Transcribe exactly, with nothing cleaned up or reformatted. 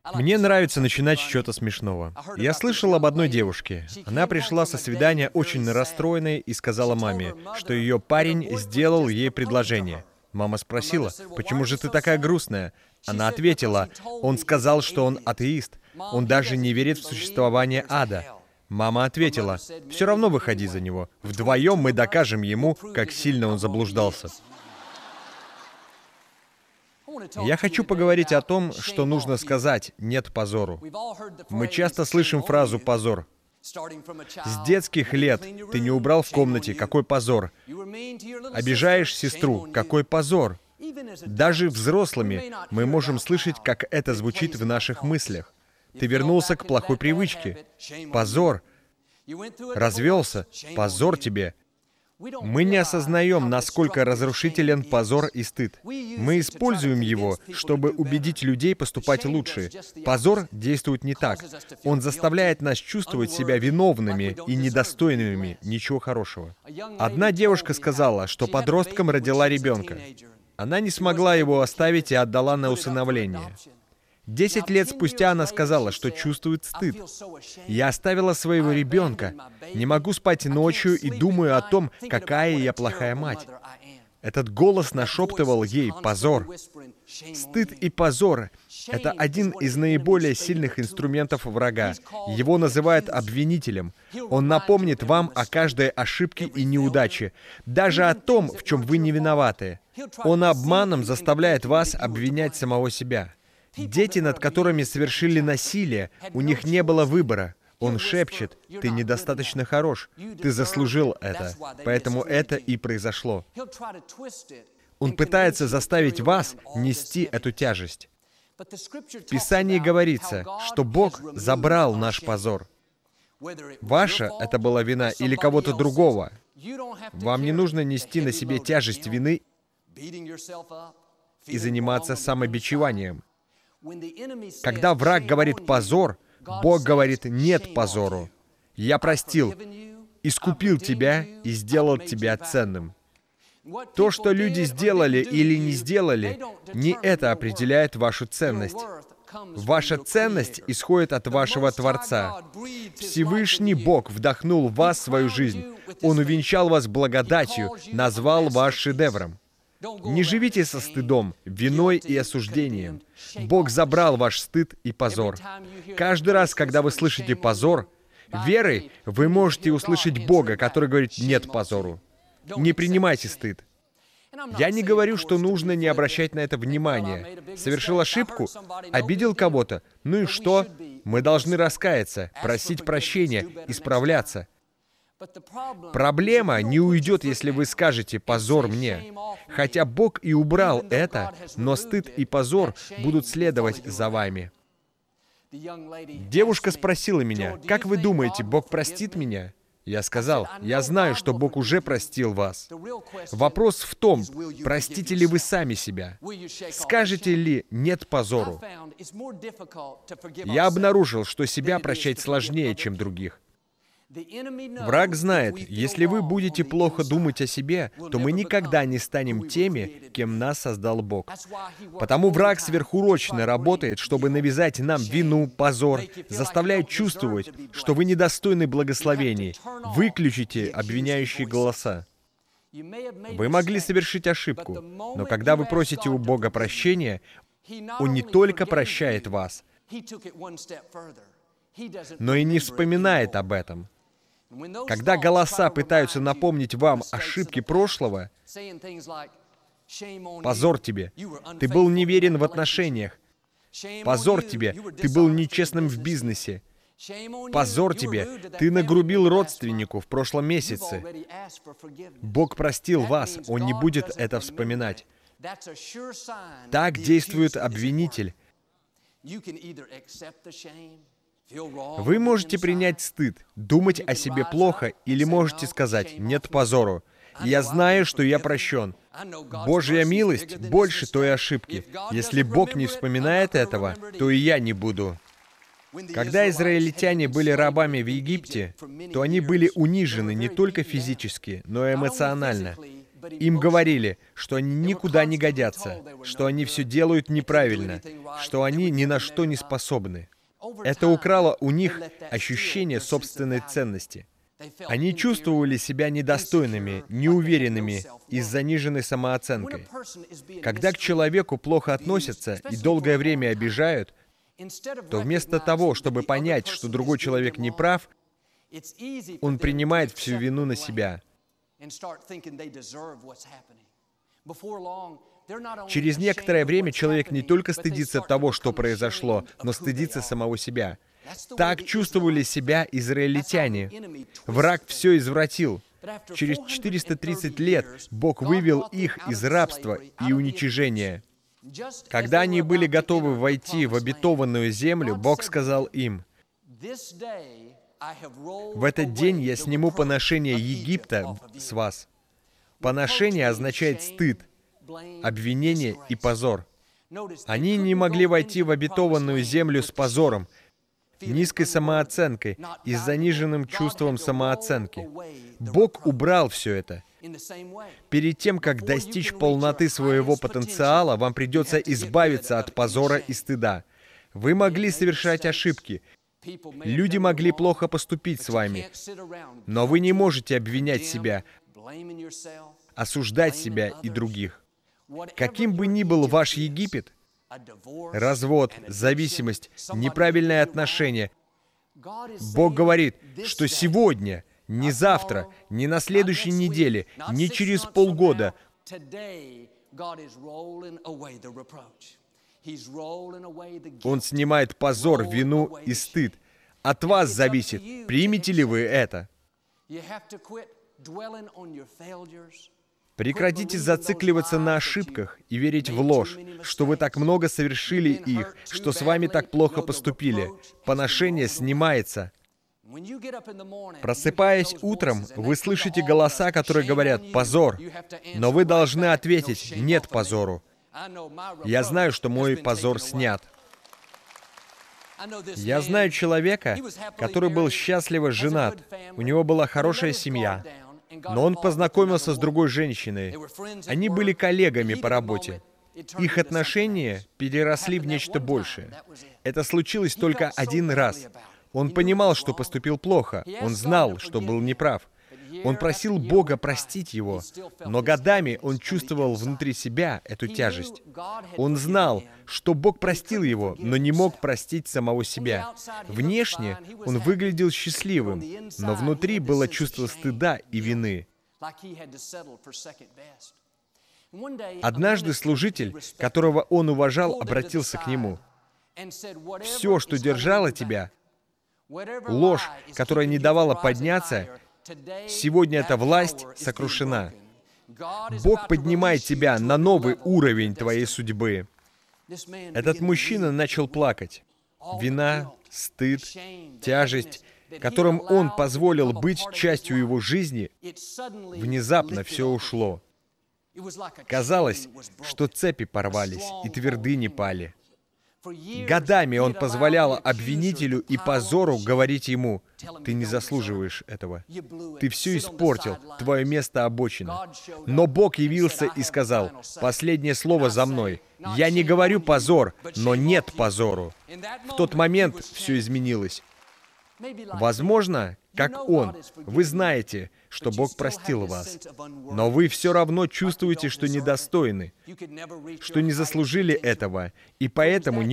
Мне нравится начинать с чего-то смешного. Я слышал об одной девушке. Она пришла со свидания очень расстроенной и сказала маме, что ее парень сделал ей предложение. Мама спросила, «Почему же ты такая грустная?» Она ответила, «Он сказал, что он атеист. Он даже не верит в существование ада». Мама ответила, «Все равно выходи за него. Вдвоем мы докажем ему, как сильно он заблуждался». Я хочу поговорить о том, что нужно сказать «нет позору». Мы часто слышим фразу «позор». С детских лет ты не убрал в комнате, какой позор. Обижаешь сестру, какой позор. Даже взрослыми мы можем слышать, как это звучит в наших мыслях. Ты вернулся к плохой привычке. Позор. Развелся. Позор тебе. Мы не осознаем, насколько разрушителен позор и стыд. Мы используем его, чтобы убедить людей поступать лучше. Позор действует не так. Он заставляет нас чувствовать себя виновными и недостойными ничего хорошего. Одна девушка сказала, что подростком родила ребенка. Она не смогла его оставить и отдала на усыновление. Десять лет спустя она сказала, что чувствует стыд. «Я оставила своего ребенка. Не могу спать ночью и думаю о том, какая я плохая мать». Этот голос нашептывал ей «позор». Стыд и позор — это один из наиболее сильных инструментов врага. Его называют обвинителем. Он напомнит вам о каждой ошибке и неудаче, даже о том, в чем вы не виноваты. Он обманом заставляет вас обвинять самого себя. Дети, над которыми совершили насилие, у них не было выбора. Он шепчет, ты недостаточно хорош, ты заслужил это, поэтому это и произошло. Он пытается заставить вас нести эту тяжесть. В Писании говорится, что Бог забрал наш позор. Ваша это была вина или кого-то другого. Вам не нужно нести на себе тяжесть вины и заниматься самобичеванием. Когда враг говорит «позор», Бог говорит «нет позору». «Я простил, искупил тебя и сделал тебя ценным». То, что люди сделали или не сделали, не это определяет вашу ценность. Ваша ценность исходит от вашего Творца. Всевышний Бог вдохнул в вас свою жизнь. Он увенчал вас благодатью, назвал вас шедевром. Не живите со стыдом, виной и осуждением. Бог забрал ваш стыд и позор. Каждый раз, когда вы слышите «позор», верой вы можете услышать Бога, который говорит «нет позору». Не принимайте стыд. Я не говорю, что нужно не обращать на это внимания. Совершил ошибку, обидел кого-то. Ну и что? Мы должны раскаяться, просить прощения, исправляться. Проблема не уйдет, если вы скажете «позор мне». Хотя Бог и убрал это, но стыд и позор будут следовать за вами. Девушка спросила меня, «Как вы думаете, Бог простит меня?» Я сказал, «Я знаю, что Бог уже простил вас». Вопрос в том, простите ли вы сами себя? Скажете ли «нет позору»? Я обнаружил, что себя прощать сложнее, чем других. Враг знает, если вы будете плохо думать о себе, то мы никогда не станем теми, кем нас создал Бог. Потому враг сверхурочно работает, чтобы навязать нам вину, позор, заставляет чувствовать, что вы недостойны благословений. Выключите обвиняющие голоса. Вы могли совершить ошибку, но когда вы просите у Бога прощения, Он не только прощает вас, но и не вспоминает об этом. Когда голоса пытаются напомнить вам ошибки прошлого, позор тебе, ты был неверен в отношениях. Позор тебе, ты был нечестным в бизнесе. Позор тебе, ты нагрубил родственнику в прошлом месяце. Бог простил вас, Он не будет это вспоминать. Так действует обвинитель. Вы можете принять стыд, думать о себе плохо, или можете сказать «нет позору». Я знаю, что я прощен. Божья милость больше той ошибки. Если Бог не вспоминает этого, то и я не буду. Когда израильтяне были рабами в Египте, то они были унижены не только физически, но и эмоционально. Им говорили, что они никуда не годятся, что они все делают неправильно, что они ни на что не способны. Это украло у них ощущение собственной ценности. Они чувствовали себя недостойными, неуверенными и с заниженной самооценкой. Когда к человеку плохо относятся и долгое время обижают, то вместо того, чтобы понять, что другой человек не прав, он принимает всю вину на себя. Через некоторое время человек не только стыдится того, что произошло, но стыдится самого себя. Так чувствовали себя израильтяне. Враг все извратил. Через четыреста тридцать лет Бог вывел их из рабства и уничижения. Когда они были готовы войти в обетованную землю, Бог сказал им: «В этот день я сниму поношение Египта с вас». Поношение означает стыд, обвинение и позор. Они не могли войти в обетованную землю с позором, низкой самооценкой и с заниженным чувством самооценки. Бог убрал все это. Перед тем, как достичь полноты своего потенциала, вам придется избавиться от позора и стыда. Вы могли совершать ошибки. Люди могли плохо поступить с вами. Но вы не можете обвинять себя, осуждать себя и других. Каким бы ни был ваш Египет, развод, зависимость, неправильные отношения, Бог говорит, что сегодня, не завтра, не на следующей неделе, не через полгода Он снимает позор, вину и стыд. От вас зависит, примете ли вы это. Прекратите зацикливаться на ошибках и верить в ложь, что вы так много совершили их, что с вами так плохо поступили. Поношение снимается. Просыпаясь утром, вы слышите голоса, которые говорят «позор», но вы должны ответить «нет позору». Я знаю, что мой позор снят. Я знаю человека, который был счастливо женат. У него была хорошая семья. Но он познакомился с другой женщиной. Они были коллегами по работе. Их отношения переросли в нечто большее. Это случилось только один раз. Он понимал, что поступил плохо. Он знал, что был неправ. Он просил Бога простить его, но годами он чувствовал внутри себя эту тяжесть. Он знал, что Бог простил его, но не мог простить самого себя. Внешне он выглядел счастливым, но внутри было чувство стыда и вины. Однажды служитель, которого он уважал, обратился к нему. «Все, что держало тебя, ложь, которая не давала подняться, сегодня эта власть сокрушена. Бог поднимает тебя на новый уровень твоей судьбы». Этот мужчина начал плакать. Вина, стыд, тяжесть, которым он позволил быть частью его жизни, внезапно все ушло. Казалось, что цепи порвались и твердыни пали. Годами он позволял обвинителю и позору говорить ему: «Ты не заслуживаешь этого. Ты все испортил, твое место обочина». Но Бог явился и сказал: «Последнее слово за мной. Я не говорю позор, но нет позору». В тот момент все изменилось. Возможно, как он, вы знаете, что Бог простил вас, но вы все равно чувствуете, что недостойны, что не заслужили этого, и поэтому не